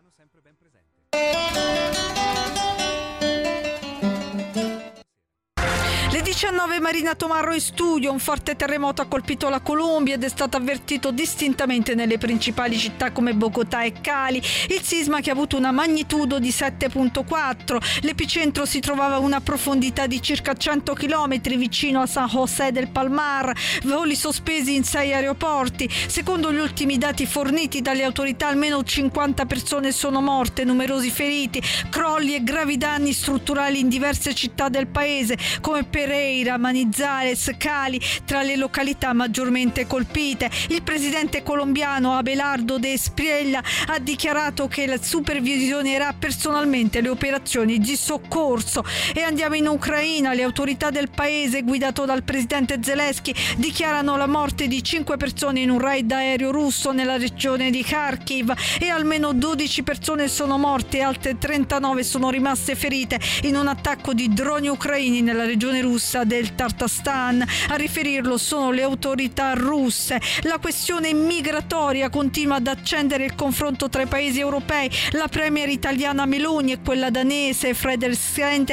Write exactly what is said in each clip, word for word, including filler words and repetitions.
Le diciannove Marina Tomarro in studio. Un forte terremoto ha colpito la Colombia ed è stato avvertito distintamente nelle principali città come Bogotà e Cali. Il sisma, che ha avuto una magnitudo di sette virgola quattro. L'epicentro si trovava a una profondità di circa cento chilometri vicino a San José del Palmar. Voli sospesi in sei aeroporti. Secondo gli ultimi dati forniti dalle autorità, almeno cinquanta persone sono morte, numerosi feriti, crolli e gravi danni strutturali in diverse città del paese come Pereira, Manizales, Cali, tra le località maggiormente colpite. Il presidente colombiano Abelardo de Espriella ha dichiarato che supervisionerà personalmente le operazioni di soccorso. E andiamo in Ucraina. Le autorità del paese, guidato dal presidente Zelensky, dichiarano la morte di cinque persone in un raid aereo russo nella regione di Kharkiv e almeno dodici persone sono morte e altre trentanove sono rimaste ferite in un attacco di droni ucraini nella regione russa del Tatarstan. A riferirlo sono le autorità russe. La questione migratoria continua ad accendere il confronto tra i paesi europei. La premier italiana Meloni e quella danese Frederiksen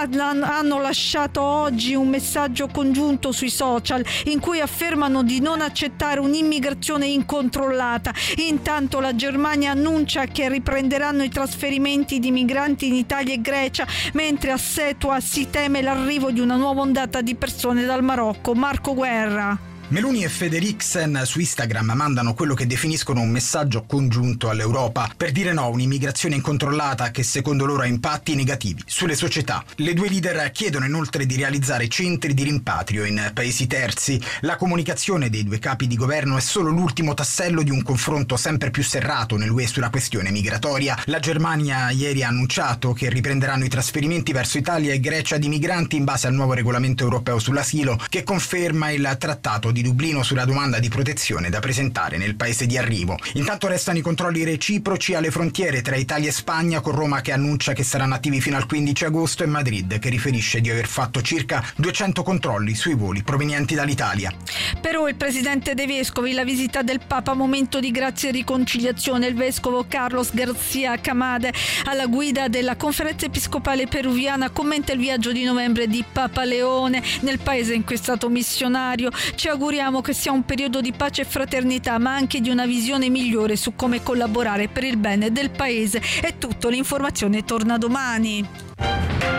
hanno lasciato oggi un messaggio congiunto sui social in cui affermano di non accettare un'immigrazione incontrollata. Intanto la Germania annuncia che riprenderanno i trasferimenti di migranti in Italia e Grecia, mentre a Setua si teme l'arrivo di una nuova ondata di persone dal Marocco. Marco Guerra. Meloni e Frederiksen su Instagram mandano quello che definiscono un messaggio congiunto all'Europa per dire no a un'immigrazione incontrollata che secondo loro ha impatti negativi sulle società. Le due leader chiedono inoltre di realizzare centri di rimpatrio in paesi terzi. La comunicazione dei due capi di governo è solo l'ultimo tassello di un confronto sempre più serrato nell'U E sulla questione migratoria. La Germania ieri ha annunciato che riprenderanno i trasferimenti verso Italia e Grecia di migranti in base al nuovo regolamento europeo sull'asilo, che conferma il trattato di Dublino sulla domanda di protezione da presentare nel paese di arrivo. Intanto restano i controlli reciproci alle frontiere tra Italia e Spagna, con Roma che annuncia che saranno attivi fino al quindici agosto e Madrid che riferisce di aver fatto circa duecento controlli sui voli provenienti dall'Italia. Però il presidente dei vescovi, la visita del Papa, momento di grazia e riconciliazione. Il vescovo Carlos Garcia Camade, alla guida della conferenza episcopale peruviana, commenta il viaggio di novembre di Papa Leone nel paese in cui è stato missionario. Ci auguriamo che sia un periodo di pace e fraternità, ma anche di una visione migliore su come collaborare per il bene del paese. È tutto, l'informazione torna domani.